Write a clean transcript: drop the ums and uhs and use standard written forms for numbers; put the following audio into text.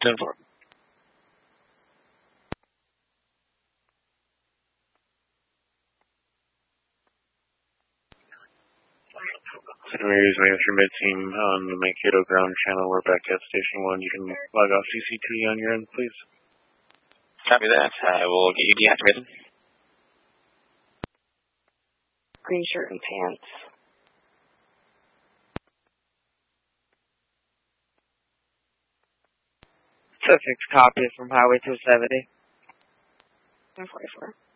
10-4. St. Mary's Manchester mid-team on the Mankato ground channel. We're back at Station 1. You can log off CCT on your end, please. Copy that. I will get you deactivated. Green shirt and pants. Sussex copy from Highway 270. 144.